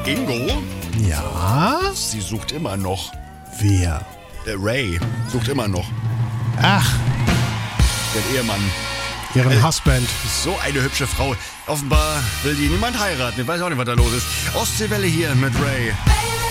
Ingo? Ja? Sie sucht immer noch. Wer? Ray sucht immer noch. Ach, Den Ehemann. ihren Husband. So eine hübsche Frau. Offenbar will die niemand heiraten. Ich weiß auch nicht, was da los ist. Ostseewelle hier mit Ray.